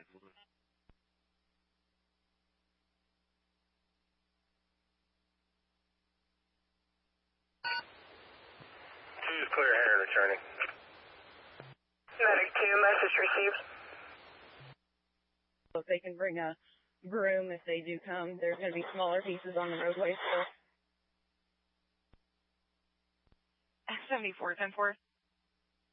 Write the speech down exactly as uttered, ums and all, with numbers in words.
Two's clear here, returning. Medic two, message received. If they can bring a broom if they do come, there's going to be smaller pieces on the roadway still. seventy-four ten four.